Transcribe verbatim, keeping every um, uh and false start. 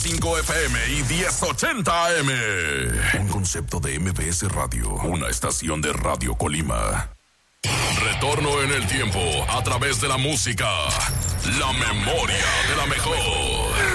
cinco F M y diez ochenta A M. Un concepto de M B S Radio, una estación de Radio Colima. Retorno en el tiempo a través de la música. La memoria de la mejor.